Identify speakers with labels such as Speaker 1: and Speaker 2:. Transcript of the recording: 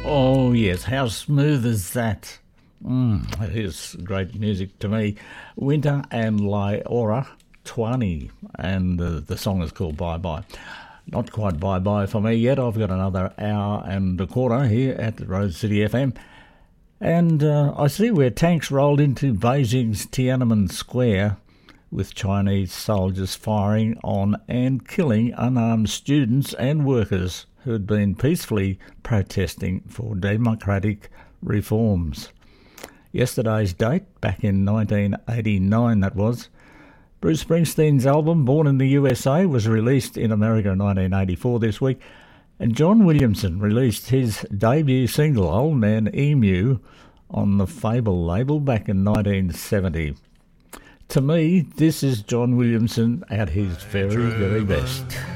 Speaker 1: Oh, yes. How smooth is that? It is great music to me. Winter and Lyora Twani, and the song is called Bye Bye. Not quite bye bye for me yet. I've got another hour and a quarter here at Road City FM. And I see where tanks rolled into Beijing's Tiananmen Square with Chinese soldiers firing on and killing unarmed students and workers who had been peacefully protesting for democratic reforms. Yesterday's date, back in 1989 that was, Bruce Springsteen's album Born in the USA was released in America in 1984 this week, and John Williamson released his debut single Old Man Emu on the Fable label back in 1970. To me, this is John Williamson at his very, very best.